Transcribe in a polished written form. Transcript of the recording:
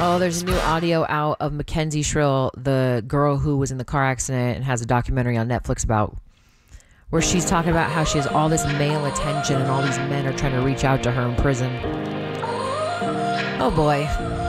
Oh, there's a new audio out of Mackenzie Shrill, the girl who was in the car accident and has a documentary on Netflix about, where she's talking about how she has all this male attention and all these men are trying to reach out to her in prison. Oh boy.